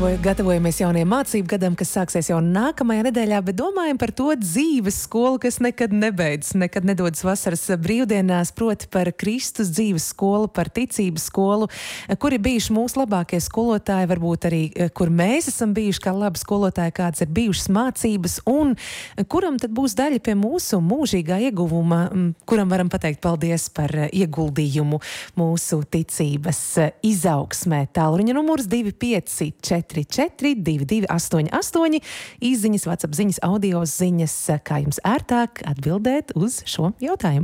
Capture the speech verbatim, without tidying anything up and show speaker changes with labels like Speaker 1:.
Speaker 1: Gatavojamies jaunajam mācību gadam, kas sāksies jau nākamajā nedēļā, bet domājam par to dzīves skolu, kas nekad nebeidzas, nekad nedodas vasaras brīvdienās, proti par Kristus dzīves skolu, par ticības skolu, kur ir bijuši mūsu labākie skolotāji, varbūt arī, kur mēs esam bijuši kā labi skolotāji, kāds ir bijušas mācības, un kuram tad būs daļa pie mūsu mūžīgā ieguvuma, kuram varam pateikt paldies par ieguldījumu mūsu ticības izaugsmē. Tālruņa numurs divi pieci četri četri divi divi astoņi astoņi, īsziņas, WhatsApp ziņas, audio ziņas, kā jums ērtāk atbildēt uz šo jautājumu.